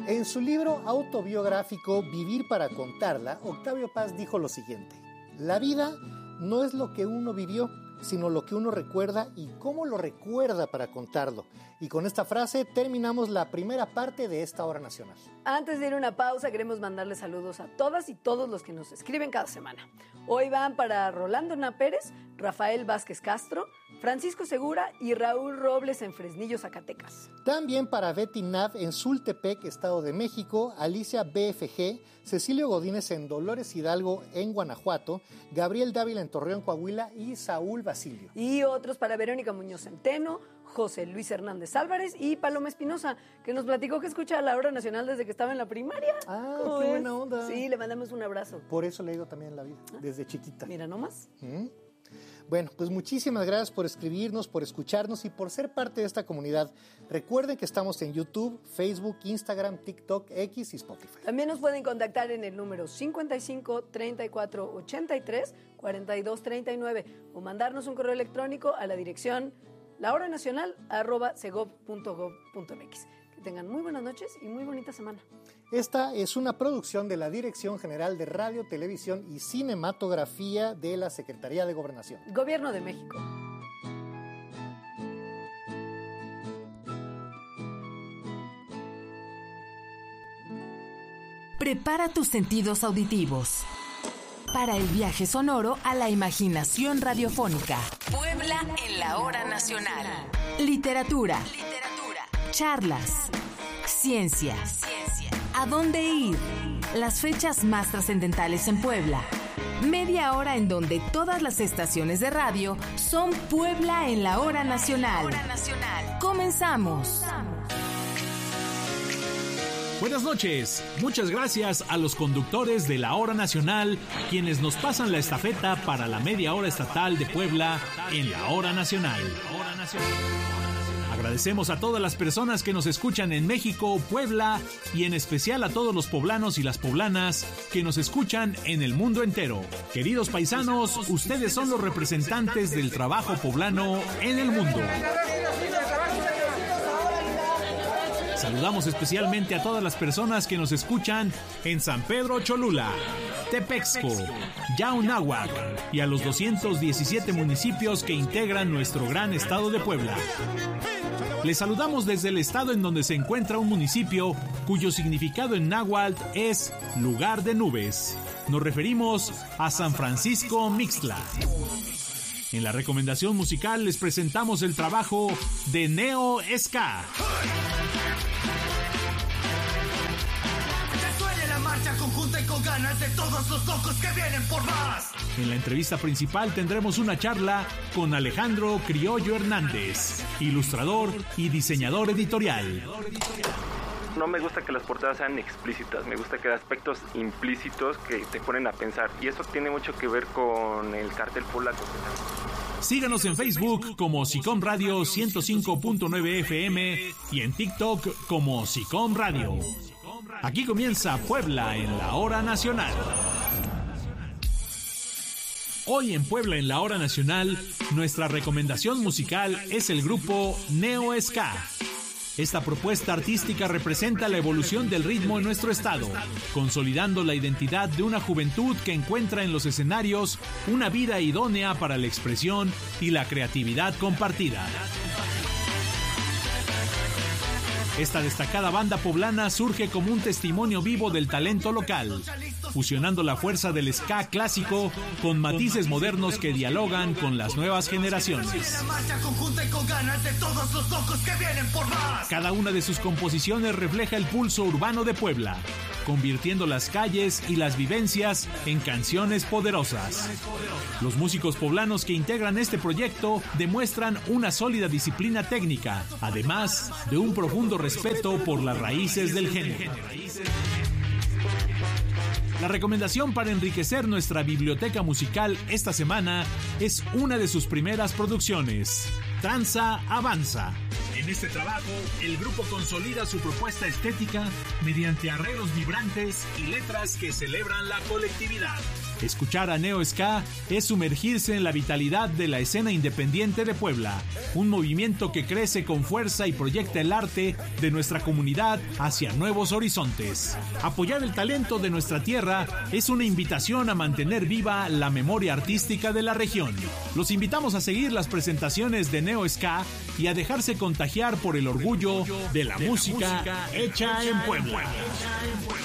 En su libro autobiográfico Vivir para contarla, Octavio Paz dijo lo siguiente: la vida no es lo que uno vivió, sino lo que uno recuerda y cómo lo recuerda para contarlo. Y con esta frase terminamos la primera parte de esta Hora Nacional. Antes de ir a una pausa, queremos mandarle saludos a todas y todos los que nos escriben cada semana. Hoy van para Rolando Hernán Pérez, Rafael Vázquez Castro, Francisco Segura y Raúl Robles en Fresnillo, Zacatecas. También para Betty Nav en Sultepec, Estado de México, Alicia BFG, Cecilio Godínez en Dolores Hidalgo en Guanajuato, Gabriel Dávila en Torreón, Coahuila y Saúl Basilio. Y otros para Verónica Muñoz Centeno, José Luis Hernández Álvarez y Paloma Espinosa, que nos platicó que escucha la Hora Nacional desde que estaba en la primaria. Ah, qué buena onda. Sí, le mandamos un abrazo. Por eso le digo también en la vida, desde chiquita. Mira nomás. Bueno, pues muchísimas gracias por escribirnos, por escucharnos y por ser parte de esta comunidad. Recuerden que estamos en YouTube, Facebook, Instagram, TikTok, X y Spotify. También nos pueden contactar en el número 55 34 83 42 39 o mandarnos un correo electrónico a la dirección lahoranacional@segov.gov.mx. Que tengan muy buenas noches y muy bonita semana. Esta es una producción de la Dirección General de Radio, Televisión y Cinematografía de la Secretaría de Gobernación. Gobierno de México. Prepara tus sentidos auditivos para el viaje sonoro a la imaginación radiofónica. Puebla en la Hora Nacional. Literatura. Charlas. Ciencia. ¿A dónde ir? Las fechas más trascendentales en Puebla. Media hora en donde todas las estaciones de radio son Puebla en la Hora Nacional. Comenzamos. Buenas noches, muchas gracias a los conductores de la Hora Nacional, quienes nos pasan la estafeta para la media hora estatal de Puebla en la Hora Nacional. Agradecemos a todas las personas que nos escuchan en México, Puebla y en especial a todos los poblanos y las poblanas que nos escuchan en el mundo entero. Queridos paisanos, ustedes son los representantes del trabajo poblano en el mundo. Saludamos especialmente a todas las personas que nos escuchan en San Pedro Cholula, Tepexco, Yaunáhuac y a los 217 municipios que integran nuestro gran estado de Puebla. Les saludamos desde el estado en donde se encuentra un municipio cuyo significado en náhuatl es lugar de nubes. Nos referimos a San Francisco Mixtla. En la recomendación musical les presentamos el trabajo de Neo Ska. Conjunta y con ganas de todos los locos que vienen por más. En la entrevista principal tendremos una charla con Alejandro Criollo Hernández, ilustrador y diseñador editorial. No me gusta que las portadas sean explícitas, me gusta que haya aspectos implícitos que te ponen a pensar, y eso tiene mucho que ver con el cartel polaco. Síganos en Facebook como SICOM Radio 105.9 FM y en TikTok como SICOM Radio. Aquí comienza Puebla en la Hora Nacional. Hoy en Puebla en la Hora Nacional, nuestra recomendación musical es el grupo Neo Ska. Esta propuesta artística representa la evolución del ritmo en nuestro estado, consolidando la identidad de una juventud que encuentra en los escenarios una vida idónea para la expresión y la creatividad compartida. Esta destacada banda poblana surge como un testimonio vivo del talento local, fusionando la fuerza del ska clásico con matices modernos que dialogan con las nuevas generaciones. Cada una de sus composiciones refleja el pulso urbano de Puebla, convirtiendo las calles y las vivencias en canciones poderosas. Los músicos poblanos que integran este proyecto demuestran una sólida disciplina técnica, además de un profundo respeto por las raíces del género. La recomendación para enriquecer nuestra biblioteca musical esta semana es una de sus primeras producciones, Tranza Avanza. En este trabajo, el grupo consolida su propuesta estética mediante arreglos vibrantes y letras que celebran la colectividad. Escuchar a Neo Ska es sumergirse en la vitalidad de la escena independiente de Puebla, un movimiento que crece con fuerza y proyecta el arte de nuestra comunidad hacia nuevos horizontes. Apoyar el talento de nuestra tierra es una invitación a mantener viva la memoria artística de la región. Los invitamos a seguir las presentaciones de Neo Ska y a dejarse contagiar por el orgullo de la música hecha en Puebla.